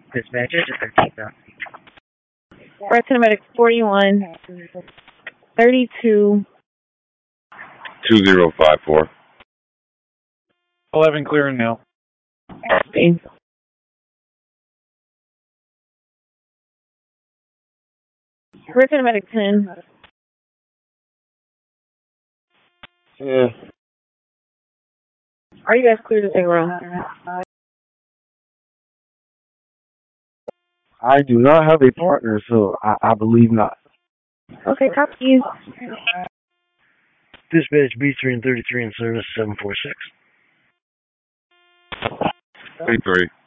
Dispatcher to 13,000. Red Cinematic 41, 32. 2054. 11 clearing now. Copy. Red Cinematic 10. Yeah. Are you guys clear to take a room? I do not have a partner, so I believe not. Okay, copy. Dispatch B3 and 33 in service 746. B3.